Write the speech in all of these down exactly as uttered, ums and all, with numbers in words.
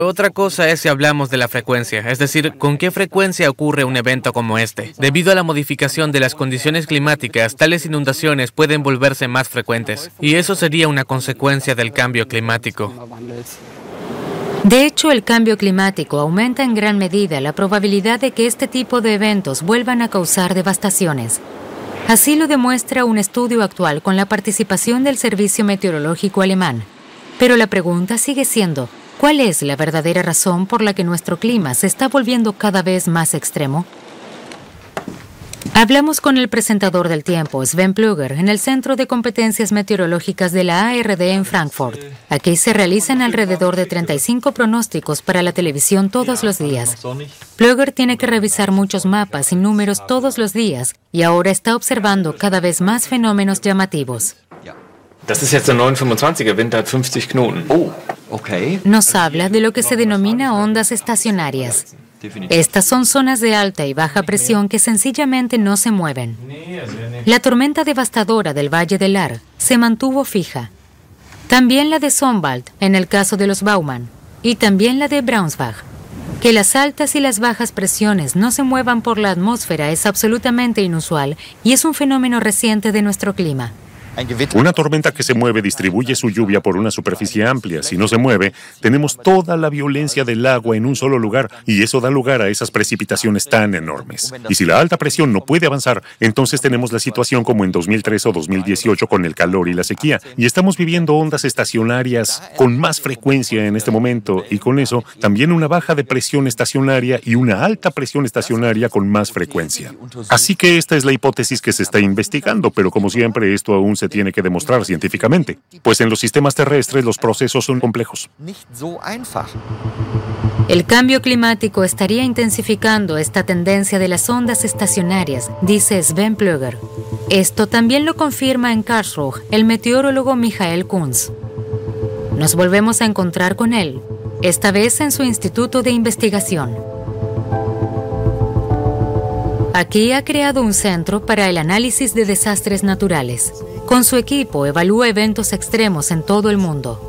Otra cosa es si hablamos de la frecuencia, es decir, con qué frecuencia ocurre un evento como este. Debido a la modificación de las condiciones climáticas, tales inundaciones pueden volverse más frecuentes, y eso sería una consecuencia del cambio climático. De hecho, el cambio climático aumenta en gran medida la probabilidad de que este tipo de eventos vuelvan a causar devastaciones. Así lo demuestra un estudio actual con la participación del Servicio Meteorológico Alemán. Pero la pregunta sigue siendo, ¿cuál es la verdadera razón por la que nuestro clima se está volviendo cada vez más extremo? Hablamos con el presentador del tiempo, Sven Plöger, en el Centro de Competencias Meteorológicas de la A R D en Frankfurt. Aquí se realizan alrededor de treinta y cinco pronósticos para la televisión todos los días. Plöger tiene que revisar muchos mapas y números todos los días y ahora está observando cada vez más fenómenos llamativos. Das ist jetzt der neun fünfundzwanziger, Wind hat fünfzig Knoten. Oh, okay. Nos habla de lo que se denomina ondas estacionarias. Estas son zonas de alta y baja presión que sencillamente no se mueven. La tormenta devastadora del Valle del Ahr se mantuvo fija. También la de Sonwald, en el caso de los Baumann, y también la de Braunschweig. Que las altas y las bajas presiones no se muevan por la atmósfera es absolutamente inusual y es un fenómeno reciente de nuestro clima. Una tormenta que se mueve distribuye su lluvia por una superficie amplia. Si no se mueve, tenemos toda la violencia del agua en un solo lugar y eso da lugar a esas precipitaciones tan enormes. Y si la alta presión no puede avanzar, entonces tenemos la situación como en dos mil tres o dos mil dieciocho con el calor y la sequía. Y estamos viviendo ondas estacionarias con más frecuencia en este momento y con eso también una baja de presión estacionaria y una alta presión estacionaria con más frecuencia. Así que esta es la hipótesis que se está investigando, pero como siempre esto aún se tiene que demostrar científicamente, pues en los sistemas terrestres los procesos son complejos. El cambio climático estaría intensificando esta tendencia de las ondas estacionarias, dice Sven Plöger. Esto también lo confirma en Karlsruhe el meteorólogo Michael Kunz. Nos volvemos a encontrar con él, esta vez en su instituto de investigación. Aquí ha creado un centro para el análisis de desastres naturales. Con su equipo evalúa eventos extremos en todo el mundo.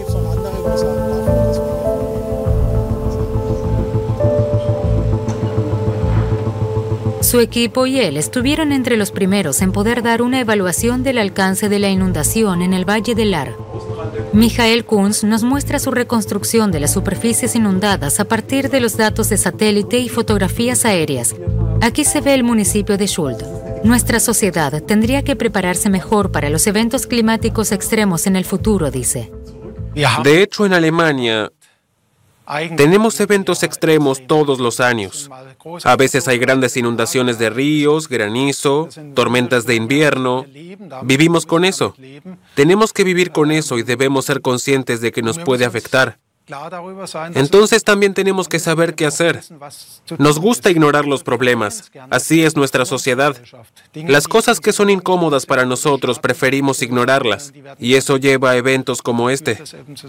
Su equipo y él estuvieron entre los primeros en poder dar una evaluación del alcance de la inundación en el Valle del Ahr. Michael Kunz nos muestra su reconstrucción de las superficies inundadas a partir de los datos de satélite y fotografías aéreas. Aquí se ve el municipio de Schuld. Nuestra sociedad tendría que prepararse mejor para los eventos climáticos extremos en el futuro, dice. De hecho, en Alemania tenemos eventos extremos todos los años. A veces hay grandes inundaciones de ríos, granizo, tormentas de invierno. Vivimos con eso. Tenemos que vivir con eso y debemos ser conscientes de que nos puede afectar. Entonces también tenemos que saber qué hacer. Nos gusta ignorar los problemas. Así es nuestra sociedad. Las cosas que son incómodas para nosotros preferimos ignorarlas. Y eso lleva a eventos como este.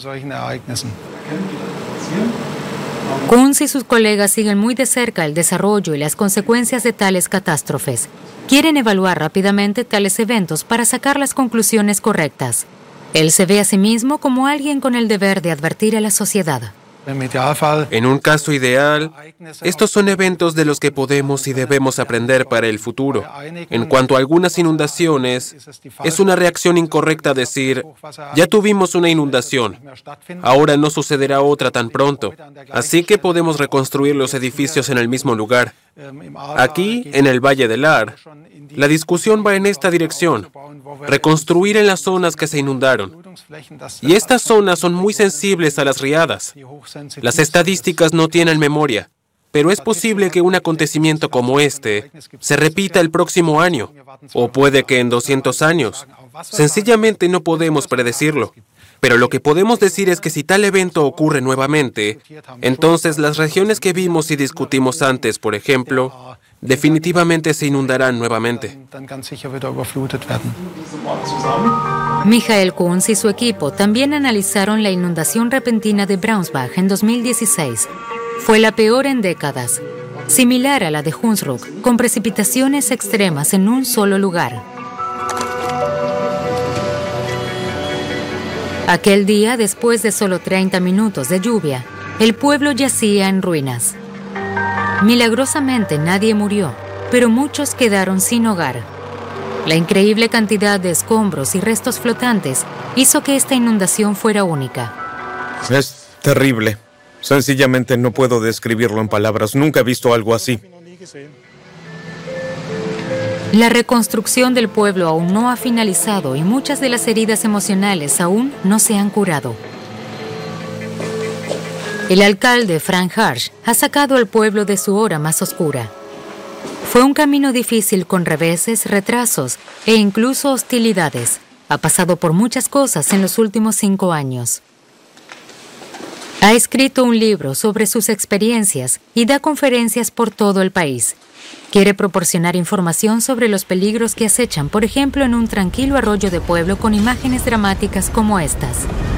Kunz y sus colegas siguen muy de cerca el desarrollo y las consecuencias de tales catástrofes. Quieren evaluar rápidamente tales eventos para sacar las conclusiones correctas. Él se ve a sí mismo como alguien con el deber de advertir a la sociedad. En un caso ideal, estos son eventos de los que podemos y debemos aprender para el futuro. En cuanto a algunas inundaciones, es una reacción incorrecta decir, ya tuvimos una inundación, ahora no sucederá otra tan pronto, así que podemos reconstruir los edificios en el mismo lugar. Aquí, en el Valle del Ahr, la discusión va en esta dirección, reconstruir en las zonas que se inundaron. Y estas zonas son muy sensibles a las riadas. Las estadísticas no tienen memoria, pero es posible que un acontecimiento como este se repita el próximo año, o puede que en doscientos años. Sencillamente no podemos predecirlo. Pero lo que podemos decir es que si tal evento ocurre nuevamente, entonces las regiones que vimos y discutimos antes, por ejemplo, definitivamente se inundarán nuevamente. Michael Kunz y su equipo también analizaron la inundación repentina de Braunschweig en dos mil dieciséis. Fue la peor en décadas, similar a la de Hunsrück, con precipitaciones extremas en un solo lugar. Aquel día, después de solo treinta minutos de lluvia, El pueblo yacía en ruinas. Milagrosamente nadie murió, pero muchos quedaron sin hogar. La increíble cantidad de escombros y restos flotantes hizo que esta inundación fuera única. Es terrible. Sencillamente no puedo describirlo en palabras. Nunca he visto algo así. La reconstrucción del pueblo aún no ha finalizado y muchas de las heridas emocionales aún no se han curado. El alcalde, Frank Harsh, ha sacado al pueblo de su hora más oscura. Fue un camino difícil con reveses, retrasos e incluso hostilidades. Ha pasado por muchas cosas en los últimos cinco años. Ha escrito un libro sobre sus experiencias y da conferencias por todo el país. Quiere proporcionar información sobre los peligros que acechan, por ejemplo, en un tranquilo arroyo de pueblo con imágenes dramáticas como estas.